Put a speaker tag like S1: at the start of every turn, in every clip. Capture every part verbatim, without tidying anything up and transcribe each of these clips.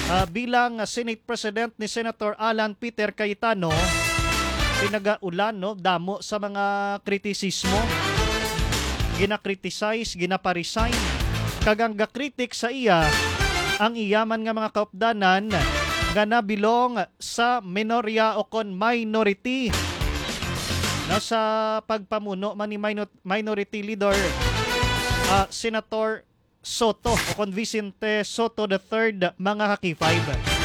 S1: uh, bilang uh, Senate President ni Senator Alan Peter Cayetano, pinagaulan no damo sa mga kritisismo, gina-criticize, gina-resign, kagang ga-critic sa iya ang iyaman nga mga kaupdanan nga nabilong sa minorya o kon minority no, sa pagpamuno man ni minor- minority leader uh, Senator Soto o kon Vicente Soto the third, mga haki-five.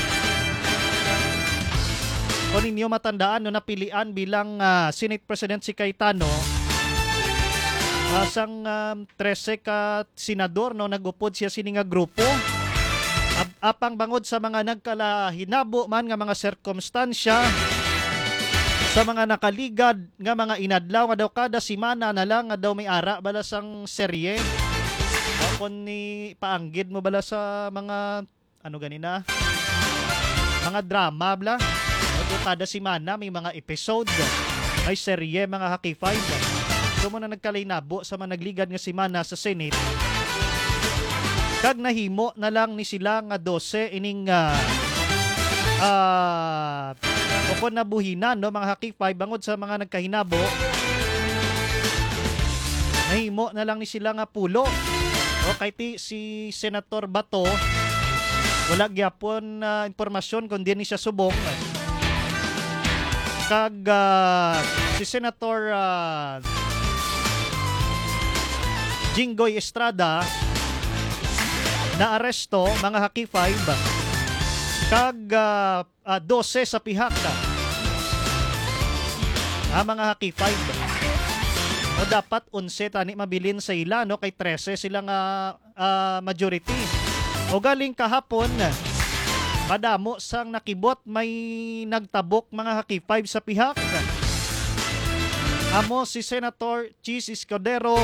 S1: Kung ninyo matandaan no, napilian bilang uh, Senate President si Cayetano, uh, sang um, trese ka senador no, nagupod siya sini nga grupo. Apang bangod sa mga nagkalahinabo man nga mga sirkumstansya, sa mga nakaligad nga mga inadlaw nga daw kada simana na lang nga daw may ara bala sang serye. O kung ni paanggid mo bala sa mga ano ganina, mga drama bla. O kada simana may mga episode, may serye, mga haki-five. So mo na nagkalahinabo sa mga nagligad nga simana sa Senate. Kag nahimo na lang ni sila nga dose ining uh, uh, o kung nabuhinan no, mga haki-five bangod sa mga nagkahinabo, nahimo na lang ni sila nga pulo. O kay ti si Senator Bato, wala gyapon uh, impormasyon kung di ni siya subong. Kag uh, si Senator uh, Jinggoy Estrada na aresto, mga haki-five, kag uh, uh, dose sa pihak ah, mga haki-five. O dapat unse tani mabilin sa ila no, kay trese sila nga uh, majority. O galing kahapon, madamo sang nakibot, may nagtabok, mga haki-five, sa pihak. Amo si Senator Chis Escudero,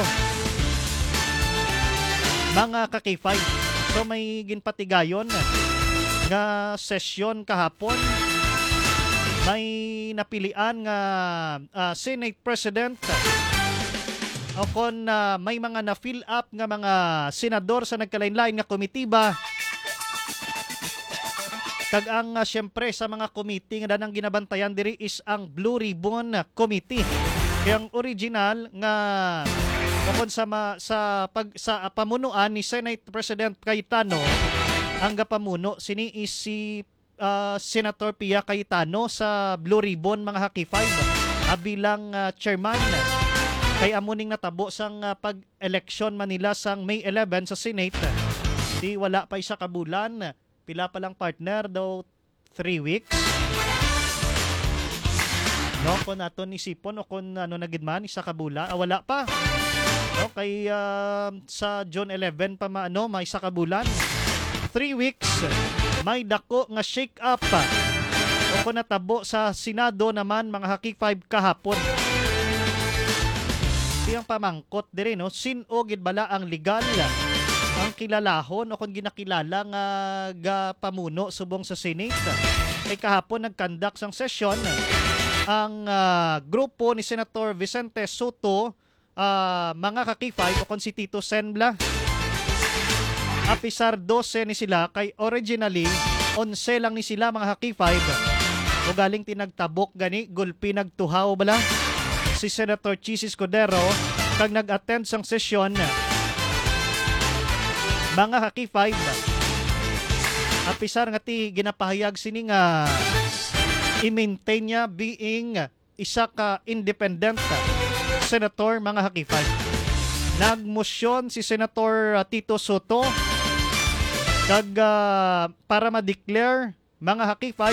S1: mga kaki-five. So may ginpatigayon nga sesyon kahapon. May napilian nga uh, Senate President o kon uh, may mga na-fill up nga mga senador sa nagkalain-lain nga komitiba. Kag ang uh, syempre sa mga committee nga danang ginabantayan diri is ang Blue Ribbon Committee. Kaya ang original nga Bukod sa ma, sa pag sa uh, pamunuan ni Senate President Cayetano, ang gapamuno sini is si uh, Senator Pia Cayetano sa Blue Ribbon, mga haki-five, uh, bilang uh, chairman. Kay amuning natabo sang uh, pag-eleksyon Manila sang May eleventh sa Senate. Di wala pa isa ka bulan, pila pa lang partner daw three weeks. No, kung naton isipon o kung ano nagidman isa ka bulan, ah, wala pa. Okay, uh, sa June eleventh pa maano, may isa ka bulan. Three weeks, may dako nga shake up. O kung natabo sa Senado naman, mga haki-five, kahapon. Iyang pamangkot diri no, sino gid bala ang legal, ang kilalahon o kung ginakilala nga ga pamuno subong sa Senate. Kay kahapon nagkandak sang sesyon ang uh, grupo ni Senator Vicente Soto, Uh, mga kaki-five o kon si Tito Senbla. Apisar dose ni sila, kay originally onse lang ni sila, mga haki-five. O galing tinagtabok gani, gulpi nagtuhaw bala si Senator Chis Escudero kag nag-attend sang sesyon, mga haki-five. Apisar nga ti ginapahayag sini nga i-maintain niya being isa ka independent Senator, mga haki-five. Nagmosyon si Senator uh, Tito Soto kag uh, para ma-declare, mga haki-five,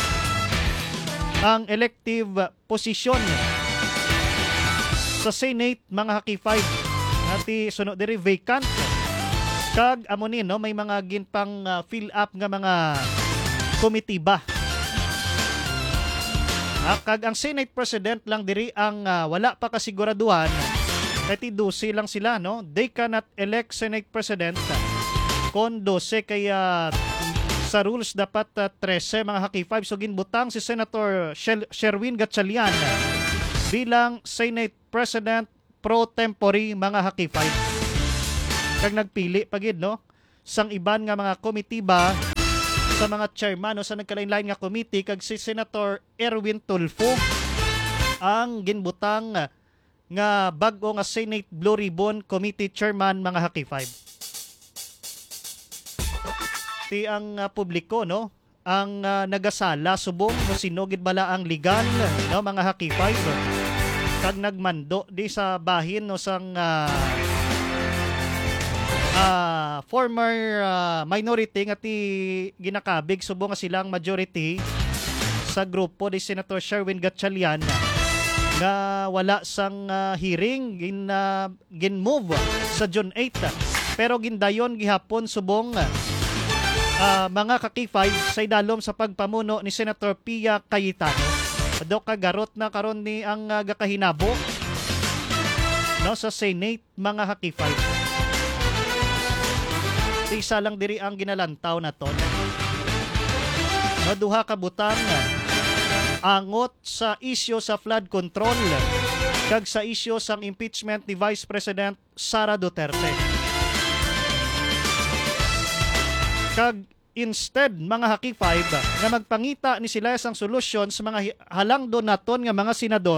S1: ang elective position sa Senate, mga haki-five. Nati sunod diri vacant. Kag amo ni no, may mga ginpang uh, fill up nga mga komitiba. Ah, kag ang Senate President lang diri ang uh, wala pa kasiguraduhan, kati dose lang sila no. They cannot elect Senate President kon dose, kaya sa rules dapat uh, thirteen, mga haki-five. So ginbutang si Senator Shel- Sherwin Gatchalian bilang Senate President pro tempore, mga haki-five. Kag nagpili pagid no sang iban nga mga komitiba sa mga chairman o sa nagkalain-lain nga committee kag si Senator Erwin Tulfo ang ginbutang nga bag-o nga Senate Blue Ribbon Committee Chairman mga Haki five. Ti ang uh, publiko no ang uh, nagasala subong no sinugid bala ang legal no mga Haki five kag nagmando di sa bahin no sang uh, uh, former uh, minority nga ti ginakabig subong nga silang majority sa grupo ni Senator Sherwin Gatchalian nga wala sang uh, hearing gin uh, gin move sa June eighth pero gindayon gihapon subong uh, mga Haki five sa idalom sa pagpamuno ni Senator Pia Cayetano. Do kagarot na karon ni ang uh, gakahinabo no sa Senate mga Haki five. Isa lang diri ang ginalantaw na to. Maduha ka butang angot sa isyu sa flood control kag sa isyu sang impeachment ni Vice President Sara Duterte. Kag instead mga Haki five nga magpangita ni sila sang solusyon sa mga halang donaton nga mga senador,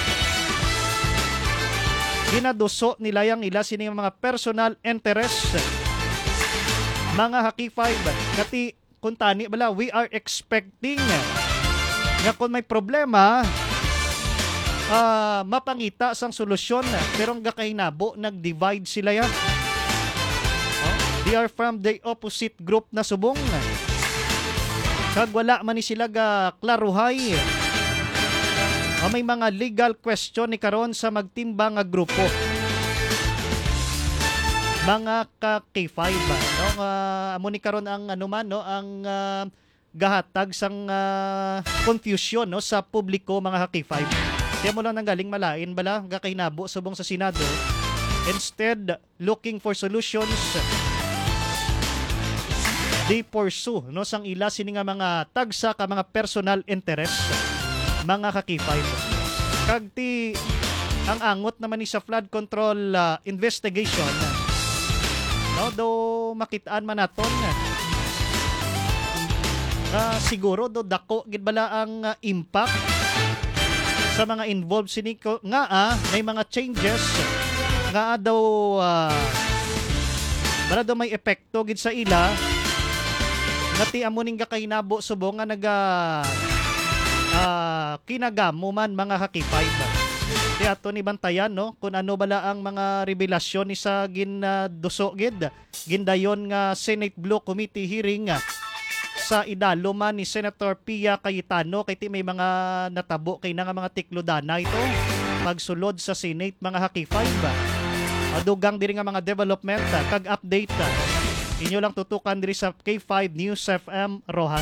S1: ginaduso nila yang ila sining mga personal interest mga Haki five kati kuntani bala we are expecting nga kung may problema uh, mapangita sang solusyon pero ang gakahinabo nag-divide sila yan. Oh, they are from the opposite group na subong kag wala man ni sila ga klaruhay. Oh, may mga legal question ni karon sa magtimbang nga grupo mga ka-K five no uh, amo ni karon ang ano man no ang uh, gahatag sang uh, confusion no sa publiko mga Haki five. Kaya mo lang nang galing malain bala gakahinabo subong sa Senado. Instead looking for solutions they pursue no sang ila sini nga mga tagsa ka mga personal interest mga Haki five. Kag ti ang angot naman ni sa flood control uh, investigation no do makitaan man naton Uh, siguro do dako gid bala ang uh, impact sa mga involved sini ko nga ah, may mga changes nga daw uh, bala daw may epekto gid sa ila nga ti amo ning gakahinabo subong nga naga uh, kinagamo man mga Haki five. Ti ato ni bantayan no kung ano bala ang mga revelasyon ni sa gin uh, duso gid gindayon nga Senate Blue Committee hearing uh, sa idaloma ni Senator Pia Cayetano kay ti may mga natabo kay na nga mga tiklodana ito magsulod sa Senate mga Haki five. Adugang diri nga mga development kag update inyo lang tutukan diri sa K five News F M Rojas.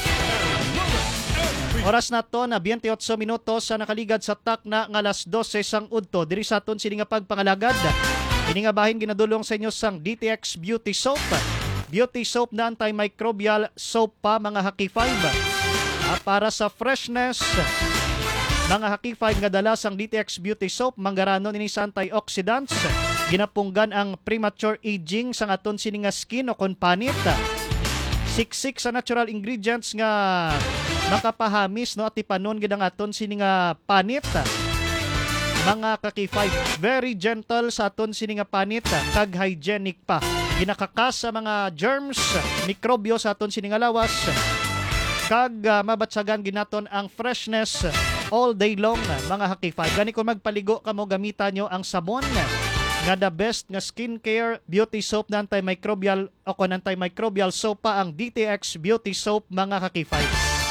S1: Oras na to na twenty-eight minutos sa nakaligad sa tak na nga alas dose sang udto diri sa aton sini nga pagpangalagad. Ini nga bahin ginadulong sa inyo sang D T X Beauty Soap. Beauty soap na antimicrobial soap pa mga Haki five. Ah, para sa freshness mga Haki five nga dala sang D T X Beauty Soap manggaranon ini sa antioxidants ginapunggan ang premature aging sa aton sini nga skin o kon panit. Siksik sa natural ingredients nga makapahamis no at ipanon gid ang aton sini nga panit. Mga Haki five, very gentle sa aton sini nga panit kag hygienic pa. Ginakakas sa mga germs, mikrobyo sa aton sini nga lawas. Kag uh, mabatsagan ginaton ang freshness all day long mga Haki five. Gani kung magpaligo kamo gamitan nyo ang sabon nga the best nga skincare beauty soap na antimicrobial o kon antimicrobial soap pa ang D T X Beauty Soap mga Haki five.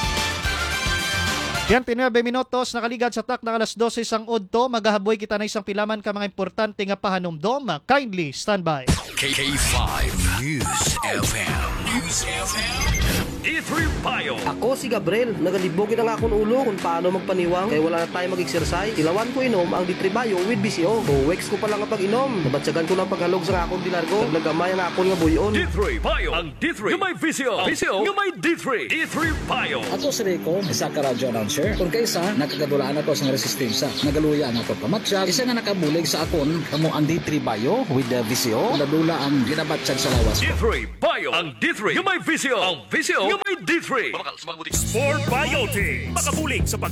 S1: twenty-nine minutos nakaligad sa tak na alas dose sang udto magahaboy kita na isang pilaman ka mga importante nga pahanumdom. Kindly stand by.
S2: K five News F M. News F M. E three Bio.
S3: Ako si Gabriel, nagalibogin ang akong ulo kung paano magpaniwang kaya wala na tayo mag-exercise. Ilawan ko inom ang D three Bio with B C O. two weeks ko pa lang ang pag-inom. Nabatsagan ko lang paghalog sa akong dinargo. Naglagamay ang akong nga buyon.
S2: D three Bio. Ang D three yung may V C O. V C O yung may D three. E three Bio.
S4: Ato si Rico, isa ka radyo announcer. Kung kaysa, nakagadulaan ako sa resistensya. Nagaluya na ako pamatsyag. Isa nga nakabulig sa akon, kamo ang D three Bio with the V C O. Nadula ang ginabatsyag sa lawas
S2: D
S4: ko.
S2: three Bio. Ang D three yung may V C O. Ang V C O
S5: Nga may D three. Sport Biotic. Makabulig sa pag